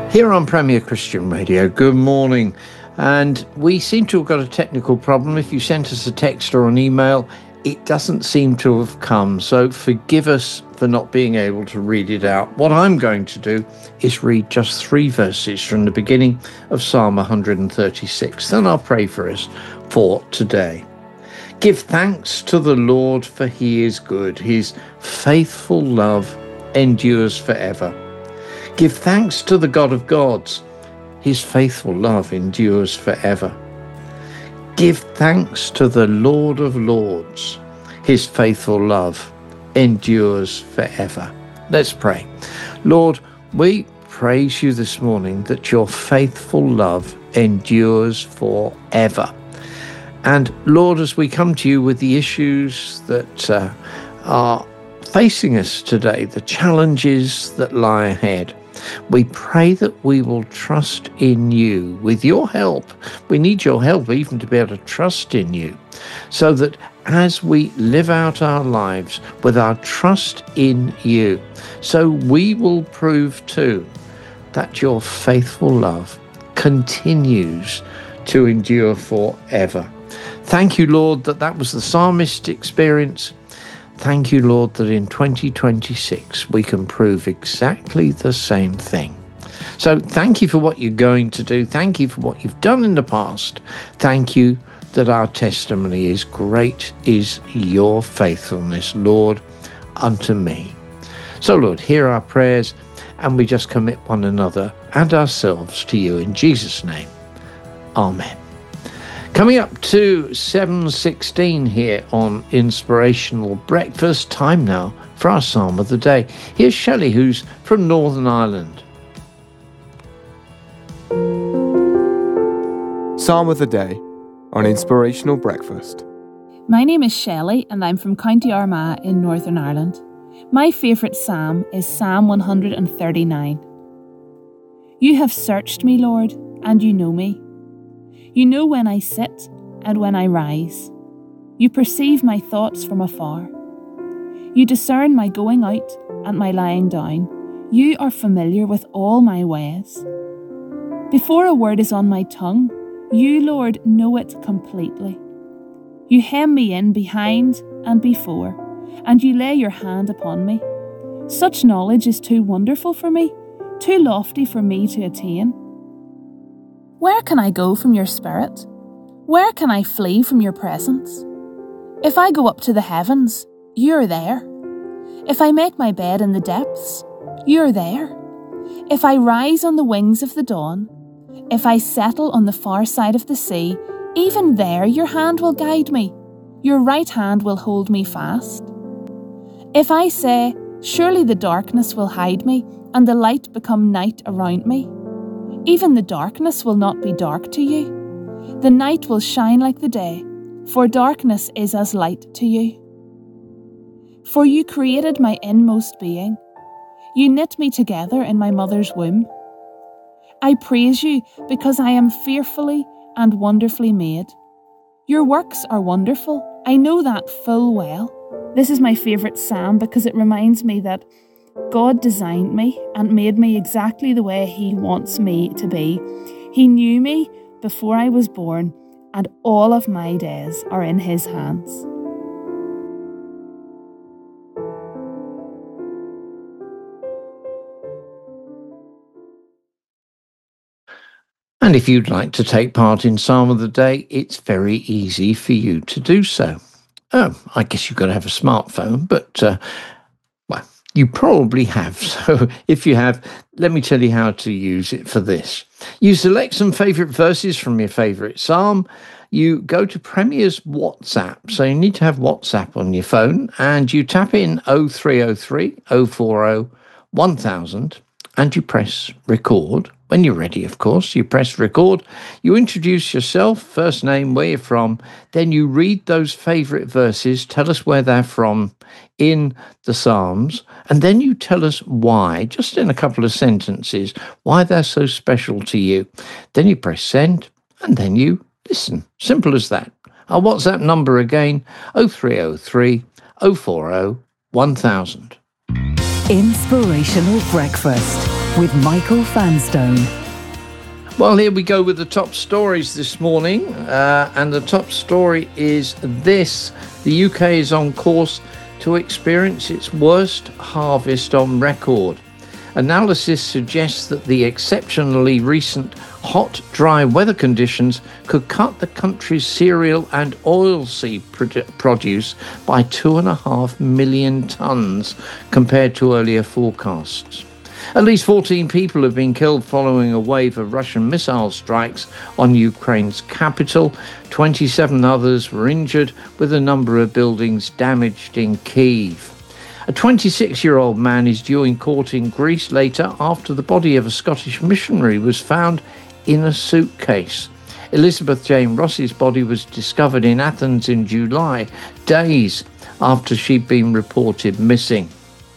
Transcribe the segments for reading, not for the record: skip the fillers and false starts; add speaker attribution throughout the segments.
Speaker 1: Here on Premier Christian Radio, good morning. And we seem to have got a technical problem. If you sent us a text or an email, it doesn't seem to have come. So forgive us for not being able to read it out. What I'm going to do is read just 3 verses from the beginning of Psalm 136. Then I'll pray for us for today. Give thanks to the Lord, for he is good. His faithful love endures forever. Give thanks to the God of gods. His faithful love endures forever. Give thanks to the Lord of lords. His faithful love endures forever. Let's pray. Lord, we praise you this morning that your faithful love endures forever. And Lord, as we come to you with the issues that are facing us today, the challenges that lie ahead, we pray that we will trust in you. With your help, we need your help even to be able to trust in you, so that as we live out our lives with our trust in you, so we will prove too that your faithful love continues to endure forever. Thank you, Lord, that was the psalmist's experience. Thank you, Lord, that in 2026 we can prove exactly the same thing. So thank you for what you're going to do. Thank you for what you've done in the past. Thank you that our testimony is great is your faithfulness, Lord, unto me. So, Lord, hear our prayers, and we just commit one another and ourselves to you in Jesus' name. Amen. Coming up to 7:16 here on Inspirational Breakfast, time now for our Psalm of the Day. Here's Shelley, who's from Northern Ireland.
Speaker 2: Psalm of the Day on Inspirational Breakfast.
Speaker 3: My name is Shelley and I'm from County Armagh in Northern Ireland. My favourite psalm is Psalm 139. You have searched me, Lord, and you know me. You know when I sit and when I rise. You perceive my thoughts from afar. You discern my going out and my lying down. You are familiar with all my ways. Before a word is on my tongue, you, Lord, know it completely. You hem me in behind and before, and you lay your hand upon me. Such knowledge is too wonderful for me, too lofty for me to attain. Where can I go from your spirit? Where can I flee from your presence? If I go up to the heavens, you're there. If I make my bed in the depths, you're there. If I rise on the wings of the dawn, if I settle on the far side of the sea, even there your hand will guide me. Your right hand will hold me fast. If I say, surely the darkness will hide me, and the light become night around me, even the darkness will not be dark to you. The night will shine like the day, for darkness is as light to you. For you created my inmost being. You knit me together in my mother's womb. I praise you because I am fearfully and wonderfully made. Your works are wonderful. I know that full well. This is my favourite psalm because it reminds me that God designed me and made me exactly the way He wants me to be. He knew me before I was born, and all of my days are in His hands.
Speaker 1: And if you'd like to take part in Psalm of the Day, it's very easy for you to do so. I guess you've got to have a smartphone, but you probably have. So if you have, let me tell you how to use it for this. You select some favourite verses from your favourite psalm. You go to Premier's WhatsApp. So you need to have WhatsApp on your phone, and you tap in 0303 040 1000 and you press record. When you're ready, of course, you press record. You introduce yourself, first name, where you're from. Then you read those favourite verses, tell us where they're from in the Psalms, and then you tell us why, just in a couple of sentences, why they're so special to you. Then you press send, and then you listen. Simple as that. Our WhatsApp number again, 0303 040 1000.
Speaker 4: Inspirational Breakfast with Michael Fanstone.
Speaker 1: Well, here we go with the top stories this morning. And the top story is this. The UK is on course to experience its worst harvest on record. Analysis suggests that the exceptionally recent hot, dry weather conditions could cut the country's cereal and oilseed produce by 2.5 million tonnes compared to earlier forecasts. At least 14 people have been killed following a wave of Russian missile strikes on Ukraine's capital. 27 others were injured, with a number of buildings damaged in Kyiv. A 26-year-old man is due in court in Greece later after the body of a Scottish missionary was found in a suitcase. Elizabeth Jane Ross's body was discovered in Athens in July, days after she'd been reported missing.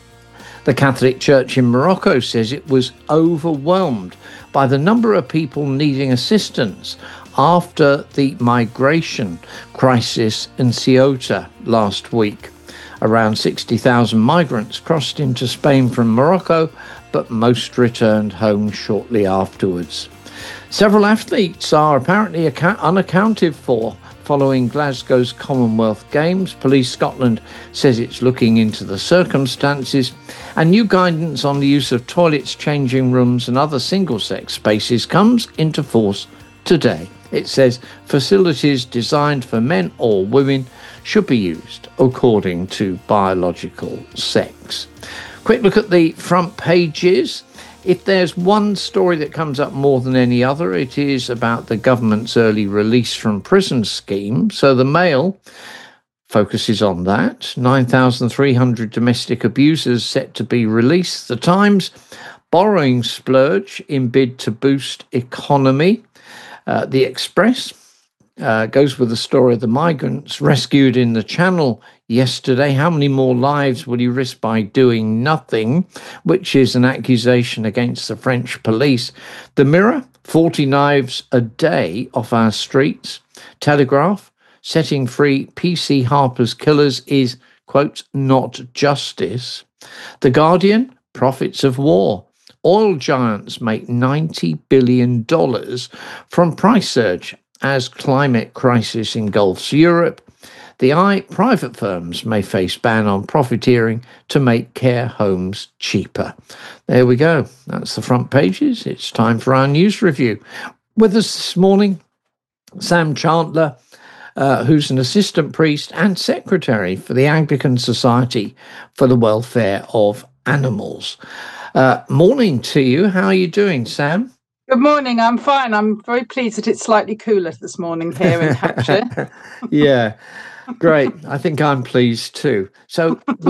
Speaker 1: The Catholic Church in Morocco says it was overwhelmed by the number of people needing assistance after the migration crisis in Ceuta last week. Around 60,000 migrants crossed into Spain from Morocco, but most returned home shortly afterwards. Several athletes are apparently unaccounted for following Glasgow's Commonwealth Games. Police Scotland says it's looking into the circumstances, and new guidance on the use of toilets, changing rooms and other single-sex spaces comes into force today. It says facilities designed for men or women should be used according to biological sex. Quick look at the front pages. If there's one story that comes up more than any other, it is about the government's early release from prison scheme. So the Mail focuses on that. 9,300 domestic abusers set to be released. The Times, borrowing splurge in bid to boost economy. The Express goes with the story of the migrants rescued in the Channel yesterday. How many more lives will you risk by doing nothing? Which is an accusation against the French police. The Mirror, 40 knives a day off our streets. Telegraph, setting free PC Harper's killers is, quote, not justice. The Guardian, profits of war. Oil giants make $90 billion from price surge as climate crisis engulfs Europe. The Eye, private firms may face ban on profiteering to make care homes cheaper. There we go. That's the front pages. It's time for our news review. With us this morning, Sam Chandler, who's an assistant priest and secretary for the Anglican Society for the Welfare of Animals. Morning to you. How are you doing, Sam?
Speaker 5: Good morning. I'm fine. I'm very pleased that it's slightly cooler this morning here in Hampshire.
Speaker 1: Yeah, great. I think I'm pleased too. So